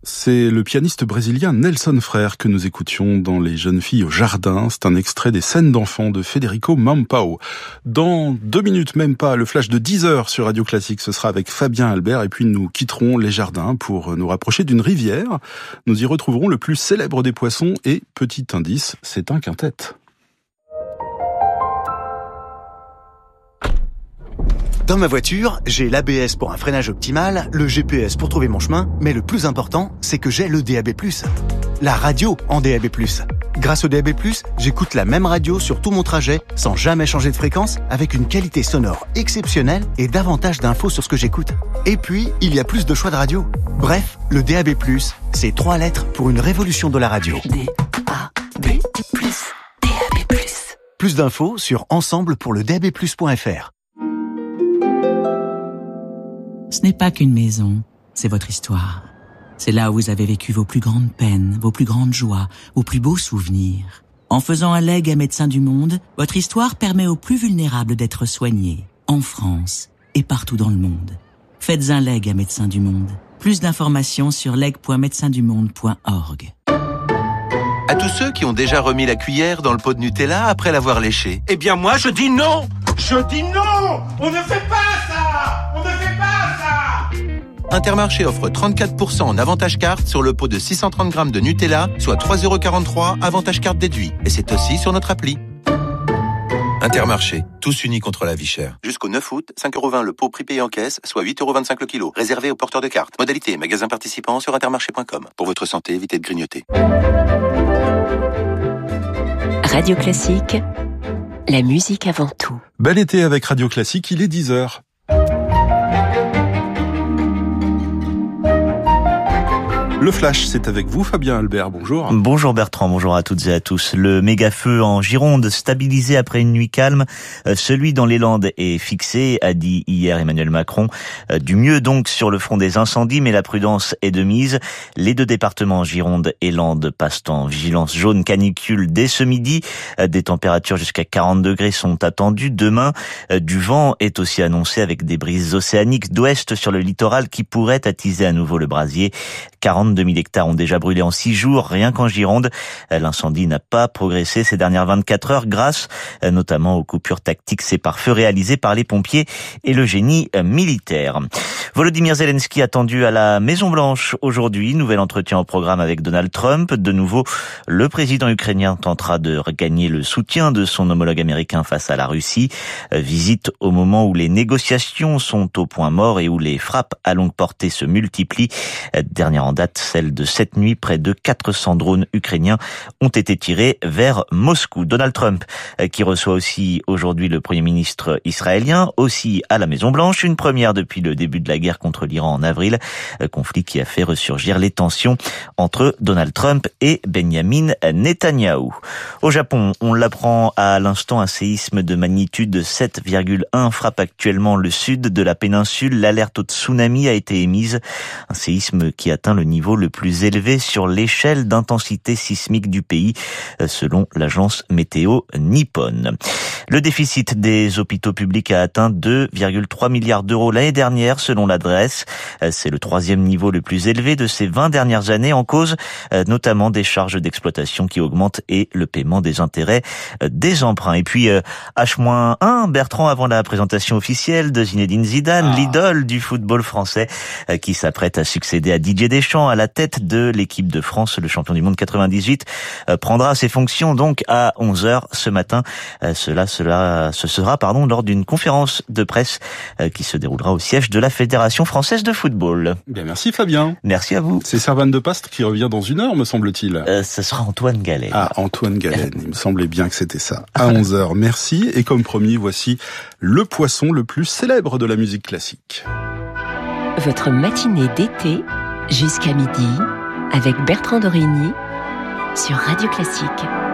C'est le pianiste brésilien Nelson Frère que nous écoutions dans Les Jeunes Filles au Jardin. C'est un extrait des Scènes d'enfants de Federico Mampao. Dans 2 minutes, même pas, le flash de 10h sur Radio Classique, ce sera avec Fabien Albert. Et puis nous quitterons les jardins pour nous rapprocher d'une rivière. Nous y retrouverons le plus célèbre des poissons et, petit indice, c'est un quintet. Dans ma voiture, j'ai l'ABS pour un freinage optimal, le GPS pour trouver mon chemin, mais le plus important, c'est que j'ai le DAB+. La radio en DAB+. Grâce au DAB+, j'écoute la même radio sur tout mon trajet, sans jamais changer de fréquence, avec une qualité sonore exceptionnelle et davantage d'infos sur ce que j'écoute. Et puis, il y a plus de choix de radio. Bref, le DAB+, c'est 3 lettres pour une révolution de la radio. DAB+, DAB+. Plus d'infos sur ensemblepourledabplus.fr. Ce n'est pas qu'une maison, c'est votre histoire. C'est là où vous avez vécu vos plus grandes peines, vos plus grandes joies, vos plus beaux souvenirs. En faisant un legs à Médecins du Monde, votre histoire permet aux plus vulnérables d'être soignés, en France et partout dans le monde. Faites un legs à Médecins du Monde. Plus d'informations sur leg.médecindumonde.org. À tous ceux qui ont déjà remis la cuillère dans le pot de Nutella après l'avoir léché. Eh bien moi je dis non. Je dis non. On ne fait pas ça. On ne fait pas ça. Intermarché offre 34% en avantage carte sur le pot de 630 grammes de Nutella, soit 3,43 € avantage carte déduit. Et c'est aussi sur notre appli. Intermarché, tous unis contre la vie chère. Jusqu'au 9 août, 5,20 € le pot prix payé en caisse, soit 8,25 € le kilo. Réservé aux porteurs de cartes. Modalité et magasins participants sur intermarché.com. Pour votre santé, évitez de grignoter. Radio Classique, la musique avant tout. Bel été avec Radio Classique, il est 10h. Le Flash, c'est avec vous, Fabien Albert. Bonjour. Bonjour Bertrand, bonjour à toutes et à tous. Le méga-feu en Gironde, stabilisé après une nuit calme. Celui dans les Landes est fixé, a dit hier Emmanuel Macron. Du mieux donc sur le front des incendies, mais la prudence est de mise. Les 2 départements, Gironde et Landes, passent en vigilance jaune canicule dès ce midi. Des températures jusqu'à 40 degrés sont attendues. Demain, du vent est aussi annoncé avec des brises océaniques d'ouest sur le littoral qui pourraient attiser à nouveau le brasier. 42 000 hectares ont déjà brûlé en 6 jours, rien qu'en Gironde. L'incendie n'a pas progressé ces dernières 24 heures grâce notamment aux coupures tactiques et pare-feu réalisées par les pompiers et le génie militaire. Volodymyr Zelensky attendu à la Maison-Blanche aujourd'hui. Nouvel entretien au programme avec Donald Trump. De nouveau, le président ukrainien tentera de regagner le soutien de son homologue américain face à la Russie. Visite au moment où les négociations sont au point mort et où les frappes à longue portée se multiplient. Dernière en date, celle de cette nuit, près de 400 drones ukrainiens ont été tirés vers Moscou. Donald Trump, qui reçoit aussi aujourd'hui le Premier ministre israélien, aussi à la Maison-Blanche, une première depuis le début de la guerre contre l'Iran en avril, conflit qui a fait ressurgir les tensions entre Donald Trump et Benjamin Netanyahou. Au Japon, on l'apprend à l'instant, un séisme de magnitude 7,1 frappe actuellement le sud de la péninsule. L'alerte au tsunami a été émise, un séisme qui atteint le niveau le plus élevé sur l'échelle d'intensité sismique du pays, selon l'agence météo nippone. Le déficit des hôpitaux publics a atteint 2,3 milliards d'euros l'année dernière, selon l'adresse. C'est le 3e niveau le plus élevé de ces 20 dernières années, en cause notamment des charges d'exploitation qui augmentent et le paiement des intérêts des emprunts. Et puis H-1, Bertrand, avant la présentation officielle de Zinedine Zidane, l'idole du football français, qui s'apprête à succéder à Didier Deschamps à la tête de l'équipe de France. Le champion du monde 98 prendra ses fonctions donc à 11h ce matin. Ce sera lors d'une conférence de presse qui se déroulera au siège de la Fédération française de football. Bien, merci Fabien. Merci à vous. C'est Servane de Pastre qui revient dans 1 heure, me semble-t-il. Ce sera Antoine Galen. Ah, Antoine Galen, il me semblait bien que c'était ça. À 11h, merci. Et comme promis, voici le poisson le plus célèbre de la musique classique. Votre matinée d'été jusqu'à midi avec Bertrand Dorigny sur Radio Classique.